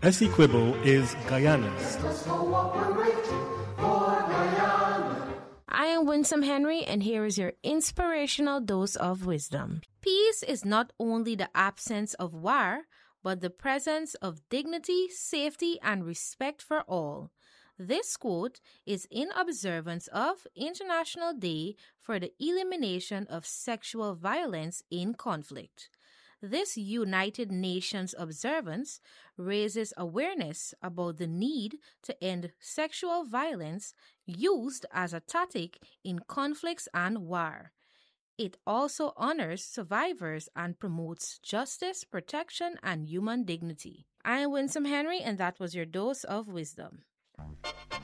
Essequibo is Guyana's. I am Winsome Henry, and here is your inspirational dose of wisdom. Peace is not only the absence of war, but the presence of dignity, safety, and respect for all. This quote is in observance of International Day for the Elimination of Sexual Violence in Conflict. This United Nations observance raises awareness about the need to end sexual violence used as a tactic in conflicts and war. It also honors survivors and promotes justice, protection, and human dignity. I am Winsome Henry, and that was your dose of wisdom.